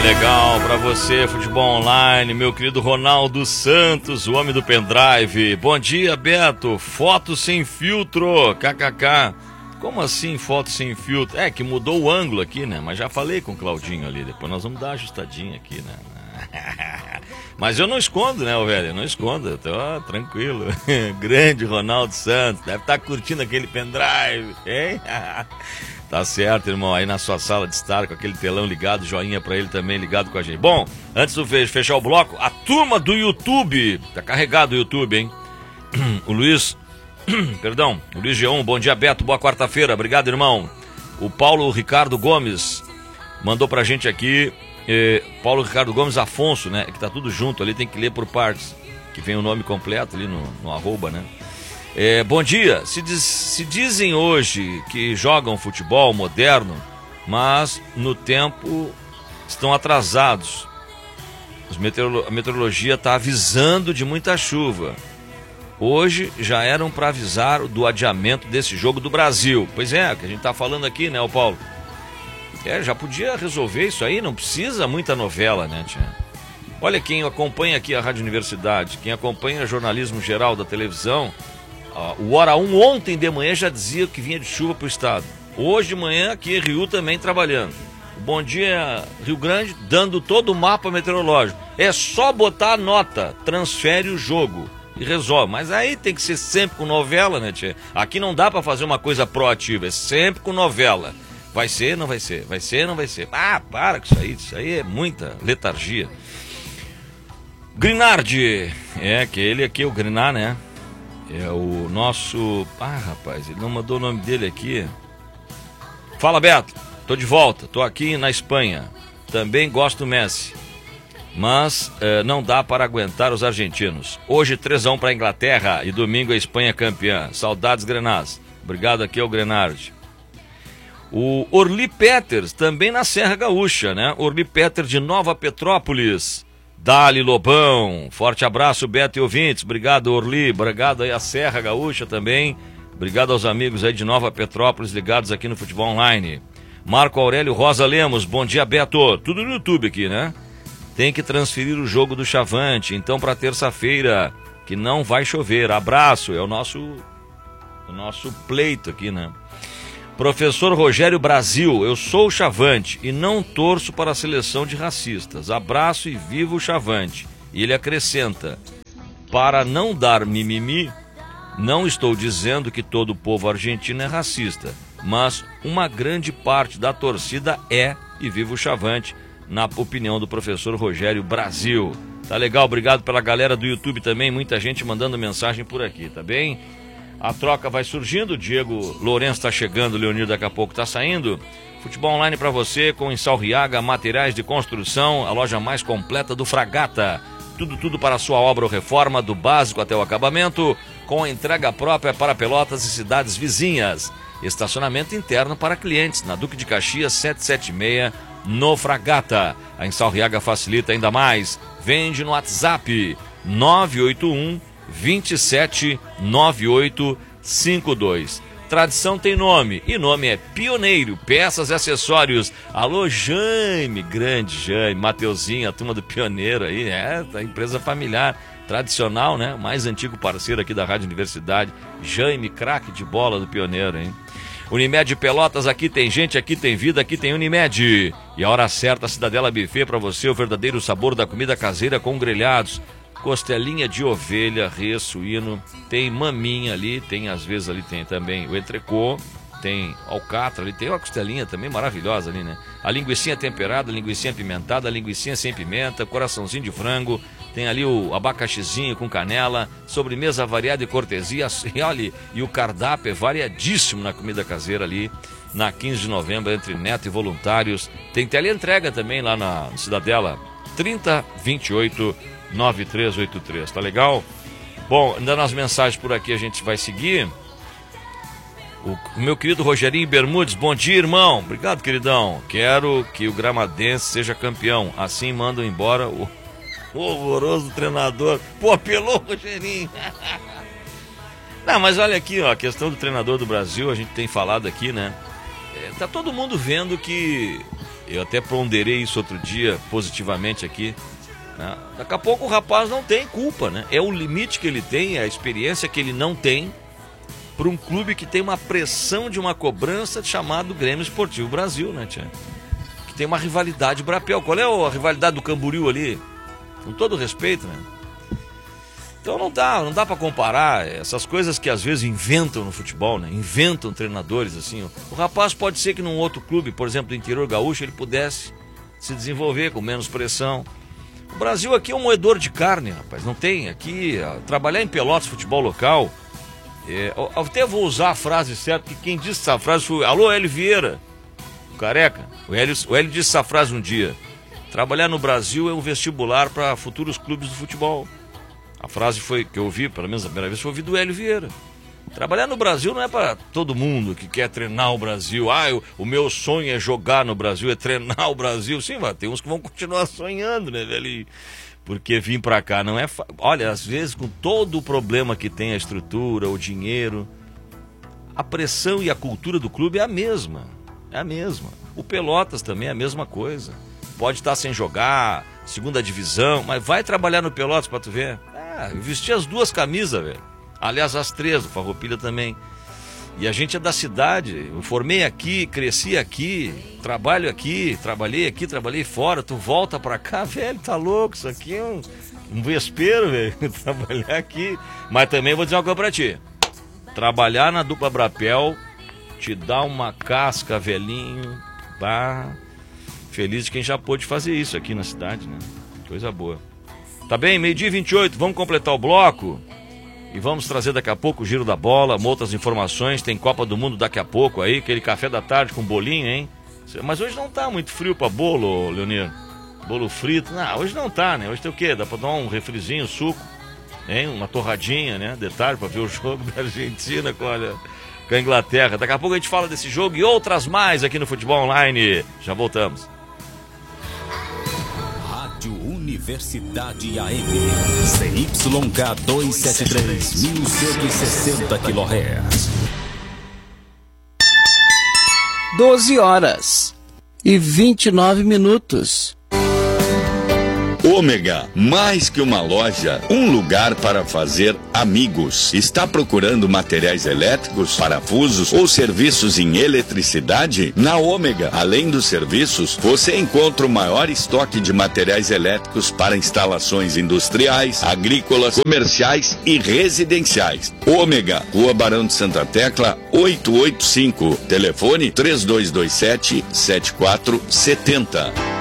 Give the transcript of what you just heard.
legal pra você, futebol online, meu querido Ronaldo Santos, o homem do pendrive. Bom dia, Beto. Foto sem filtro, kkk. Como assim foto sem filtro? É que mudou o ângulo aqui, né? Mas já falei com o Claudinho ali, depois nós vamos dar uma ajustadinha aqui, né? Mas eu não escondo, né, velho? Eu não escondo, eu tô tranquilo. Grande Ronaldo Santos, deve estar curtindo aquele pendrive, hein? Tá certo, irmão, aí na sua sala de estar com aquele telão ligado, joinha pra ele também ligado com a gente. Bom, antes do fechar o bloco, a turma do YouTube, tá carregado o YouTube, hein? O Luiz, perdão, o Luiz G1, bom dia, Beto, boa quarta-feira, obrigado, irmão. O Paulo Ricardo Gomes mandou pra gente aqui, Paulo Ricardo Gomes Afonso, né, que tá tudo junto ali, tem que ler por partes, que vem o nome completo ali no arroba, né? Bom dia, se dizem hoje que jogam futebol moderno, mas no tempo estão atrasados. A meteorologia está avisando de muita chuva. Hoje já eram para avisar do adiamento desse jogo do Brasil. Pois é, que a gente está falando aqui, né, o Paulo? Já podia resolver isso aí, não precisa muita novela, né, tia? Olha, quem acompanha aqui a Rádio Universidade, quem acompanha jornalismo geral da televisão, o Hora 1 ontem de manhã já dizia que vinha de chuva para o estado. Hoje de manhã aqui em Rio também trabalhando. Bom dia Rio Grande, dando todo o mapa meteorológico. É só botar a nota, transfere o jogo e resolve. Mas aí tem que ser sempre com novela, né, tia? Aqui não dá para fazer uma coisa proativa, é sempre com novela. Vai ser, não vai ser, vai ser, não vai ser. Ah, para com isso aí é muita letargia. Grinardi, aquele aqui é o Grinar, né? É o nosso... rapaz, ele não mandou o nome dele aqui. Fala, Beto, tô de volta, tô aqui na Espanha. Também gosto do Messi, mas não dá para aguentar os argentinos. Hoje 3-1 para a Inglaterra e domingo a Espanha campeã. Saudades, Grenás. Obrigado, aqui é o Grenard. O Orly Peters, também na Serra Gaúcha, né? Orly Peters de Nova Petrópolis. Dali Lobão, forte abraço, Beto e ouvintes, obrigado Orly, obrigado aí a Serra Gaúcha também, obrigado aos amigos aí de Nova Petrópolis ligados aqui no Futebol Online. Marco Aurélio Rosa Lemos, bom dia, Beto, tudo no YouTube aqui, né? Tem que transferir o jogo do Chavante, então para terça-feira, que não vai chover, abraço, é o nosso pleito aqui, né? Professor Rogério Brasil, eu sou o Chavante e não torço para a seleção de racistas. Abraço e viva o Chavante. E ele acrescenta, para não dar mimimi, não estou dizendo que todo o povo argentino é racista, mas uma grande parte da torcida é e viva o Chavante, na opinião do professor Rogério Brasil. Tá legal, obrigado pela galera do YouTube também, muita gente mandando mensagem por aqui, tá bem? A troca vai surgindo, Diego Lourenço está chegando, Leonir daqui a pouco está saindo. Futebol online para você com Insalriaga, materiais de construção, a loja mais completa do Fragata. Tudo para a sua obra ou reforma, do básico até o acabamento, com entrega própria para Pelotas e cidades vizinhas. Estacionamento interno para clientes, na Duque de Caxias 776, no Fragata. A Insalriaga facilita ainda mais. Vende no WhatsApp 981 279852. Tradição tem nome, e nome é Pioneiro, peças e acessórios. Alô, Jaime, grande Jaime, Mateuzinho, a turma do Pioneiro aí, da empresa familiar, tradicional, né? Mais antigo parceiro aqui da Rádio Universidade. Jaime, craque de bola do Pioneiro, hein? Unimed Pelotas, aqui tem gente, aqui tem vida, aqui tem Unimed. E a hora certa, a Cidadela Buffet para você, o verdadeiro sabor da comida caseira com grelhados. Costelinha de ovelha, res, suíno, tem maminha ali, tem às vezes ali tem também o entrecô, tem alcatra ali, tem uma costelinha também maravilhosa ali, né? A linguicinha temperada, a linguicinha pimentada, a linguicinha sem pimenta, coraçãozinho de frango, tem ali o abacaxizinho com canela, sobremesa variada e cortesia, e olha, e o cardápio é variadíssimo na comida caseira ali, na 15 de novembro, entre Neto e voluntários. Tem teleentrega também lá na Cidadela, 3028 9383, tá legal? Bom, ainda nas mensagens por aqui a gente vai seguir. O meu querido Rogerinho Bermudes, bom dia, irmão. Obrigado, queridão. Quero que o Gramadense seja campeão. Assim mandam embora o horroroso treinador. Pô, apelou, Rogerinho. Não, mas olha aqui, ó, a questão do treinador do Brasil, a gente tem falado aqui, né? Tá todo mundo vendo que Eu até ponderei isso outro dia, positivamente aqui. Né? Daqui a pouco o rapaz não tem culpa, né? É o limite que ele tem, é a experiência que ele não tem para um clube que tem uma pressão de uma cobrança chamado Grêmio Esportivo Brasil, né, tia? Que tem uma rivalidade Brapel. Qual é a rivalidade do Camboriú ali? Com todo respeito, né? Então não dá para comparar essas coisas que às vezes inventam no futebol, né? Inventam treinadores, assim. O rapaz pode ser que num outro clube, por exemplo, do interior gaúcho, ele pudesse se desenvolver com menos pressão. O Brasil aqui é um moedor de carne, rapaz. Não tem aqui... Trabalhar em Pelotas, futebol local... eu até vou usar a frase certa, que quem disse essa frase foi... Alô, Hélio Vieira, o careca. O Hélio disse essa frase um dia. Trabalhar no Brasil é um vestibular para futuros clubes do futebol. A frase foi que eu ouvi, pelo menos a primeira vez, foi ouvir do Hélio Vieira. Trabalhar no Brasil não é para todo mundo que quer treinar o Brasil. O meu sonho é jogar no Brasil, é treinar o Brasil. Sim, mas tem uns que vão continuar sonhando, né, velho? Porque vir pra cá não é... Olha, às vezes com todo o problema que tem a estrutura, o dinheiro, a pressão e a cultura do clube é a mesma. É a mesma. O Pelotas também é a mesma coisa. Pode estar sem jogar, segunda divisão, mas vai trabalhar no Pelotas pra tu ver. Eu vesti as duas camisas, velho. Aliás, as três, o Farroupilha também. E a gente é da cidade. Eu formei aqui, cresci aqui, trabalho aqui, trabalhei fora. Tu volta pra cá, velho, tá louco? Isso aqui é um vespeiro, velho, trabalhar aqui. Mas também vou dizer uma coisa pra ti. Trabalhar na dupla Brapel te dá uma casca, velhinho. Bah, feliz de quem já pôde fazer isso aqui na cidade, né? Coisa boa. Tá bem? 12h28, vamos completar o bloco. E vamos trazer daqui a pouco o Giro da Bola, outras informações, tem Copa do Mundo daqui a pouco aí, aquele café da tarde com bolinho, hein? Mas hoje não tá muito frio pra bolo, Leonir. Bolo frito, não, hoje não tá, né? Hoje tem o quê? Dá pra tomar um refrizinho, suco, hein? Uma torradinha, né? De tarde pra ver o jogo da Argentina com a Inglaterra. Daqui a pouco a gente fala desse jogo e outras mais aqui no Futebol Online. Já voltamos. Universidade AM, CYK 273, 1160 kHz. 12h29. Ômega, mais que uma loja, um lugar para fazer amigos. Está procurando materiais elétricos, parafusos ou serviços em eletricidade? Na Ômega, além dos serviços, você encontra o maior estoque de materiais elétricos para instalações industriais, agrícolas, comerciais e residenciais. Ômega, Rua Barão de Santa Tecla, 885. Telefone 3227-7470.